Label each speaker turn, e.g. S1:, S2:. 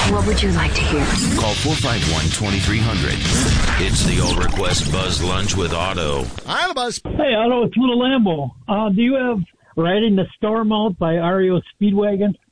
S1: What would you like to hear?
S2: Call 451-2300. It's the All Request Buzz Lunch with Otto.
S3: Hi, Buzz.
S4: Hey, Otto, it's Little Lambo. Do you have Riding the Storm Out by REO Speedwagon?